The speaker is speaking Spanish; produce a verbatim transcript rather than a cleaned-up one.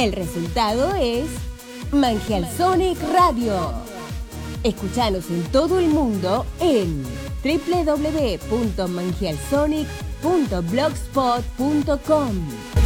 El resultado es Manjial Sonic Radio. Escuchanos en todo el mundo en doble u doble u doble u punto manjialsonic punto blogspot punto com.